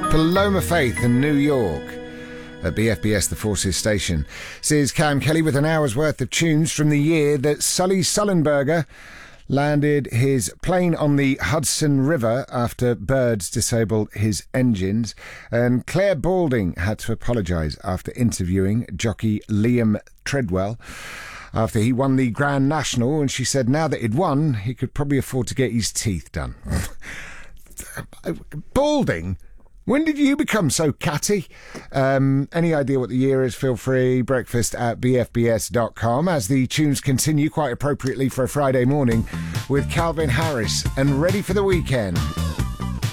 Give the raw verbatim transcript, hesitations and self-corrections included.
Paloma Faith in New York at B F B S The Forces station. This is Cam Kelly with an hour's worth of tunes from the year that Sully Sullenberger landed his plane on the Hudson River after birds disabled his engines, and Claire Balding had to apologise after interviewing jockey Liam Treadwell after he won the Grand National, and she said now that he'd won, he could probably afford to get his teeth done. Balding? When did you become so catty? Um, any idea what the year is? Feel free. Breakfast at b f b s dot com as the tunes continue quite appropriately for a Friday morning with Calvin Harris and Ready for the Weekend.